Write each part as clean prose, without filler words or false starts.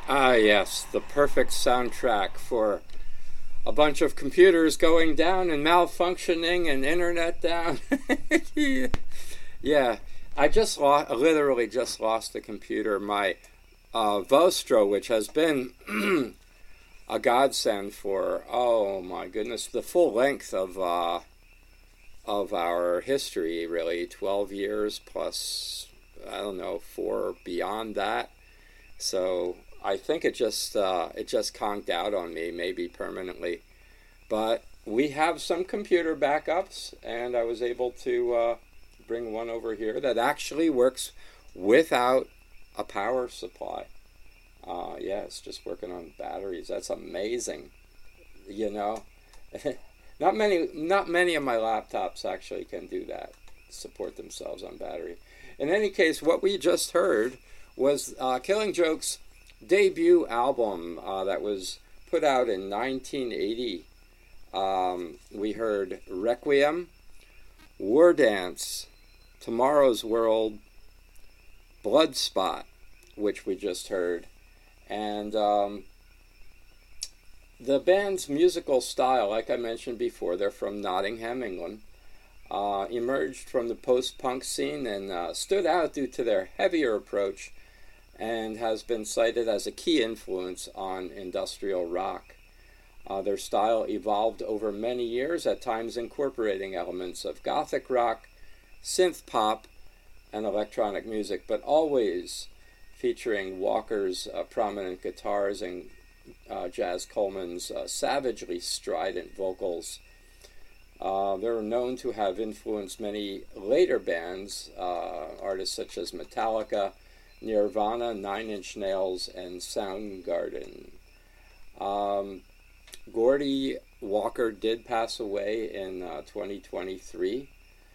Ah, yes, the perfect soundtrack for a bunch of computers going down and malfunctioning and internet down. Yeah, literally just lost the computer. My Vostro, which has been a godsend for, oh my goodness, the full length of our history, really, 12 years plus, I don't know, four beyond that. So I think it just conked out on me, maybe permanently. But we have some computer backups, and I was able to bring one over here that actually works without a power supply. Yeah, it's just working on batteries. That's amazing. You know, not many of my laptops actually can do that, support themselves on battery. In any case, what we just heard was Killing Joke's debut album that was put out in 1980. We heard Requiem, War Dance, Tomorrow's World, Bloodspot, which we just heard. And the band's musical style, like I mentioned before, they're from Nottingham, England, emerged from the post-punk scene and stood out due to their heavier approach and has been cited as a key influence on industrial rock. Their style evolved over many years, at times incorporating elements of gothic rock, synth pop, and electronic music, but always featuring Walker's prominent guitars and Jazz Coleman's savagely strident vocals. They're known to have influenced many later bands, artists such as Metallica, Nirvana, Nine Inch Nails, and Soundgarden. Gordy Walker did pass away in 2023.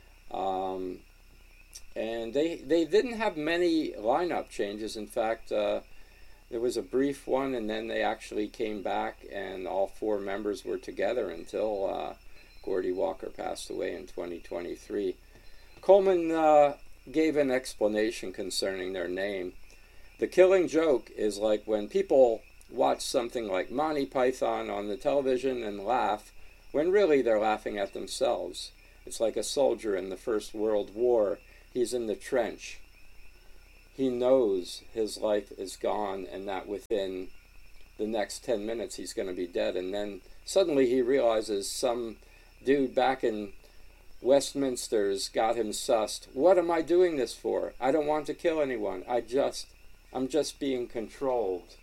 And they didn't have many lineup changes. In fact, there was a brief one, and then they actually came back, and all four members were together until Gordy Walker passed away in 2023. Coleman gave an explanation concerning their name. The Killing Joke is like when people watch something like Monty Python on the television and laugh, when really they're laughing at themselves. It's like a soldier in the First World War. He's in the trench. He knows his life is gone and that within the next 10 minutes he's going to be dead. And then suddenly he realizes some dude back in Westminster's got him sussed. What am I doing this for? I don't want to kill anyone. I'm just being controlled.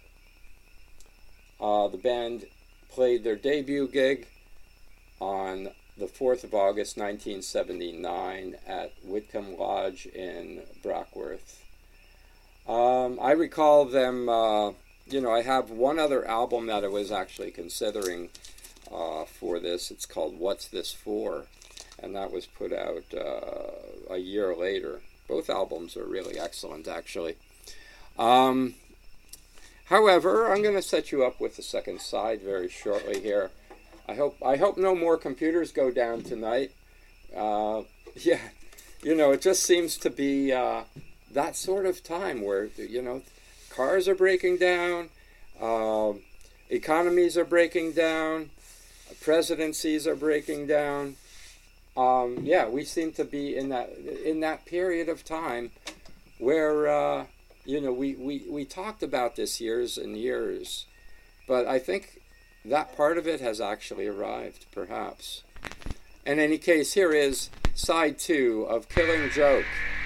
The band played their debut gig on the 4th of August, 1979 at Whitcomb Lodge in Brockworth. I recall them, I have one other album that I was actually considering for this. It's called What's This For? And that was put out a year later. Both albums are really excellent, actually. However, I'm going to set you up with the second side very shortly here. I hope no more computers go down tonight. Yeah, it just seems to be that sort of time where, cars are breaking down, economies are breaking down, presidencies are breaking down. Yeah, we seem to be in that period of time where, we talked about this years and years, but I think that part of it has actually arrived, perhaps. In any case, here is side 2 of Killing Joke.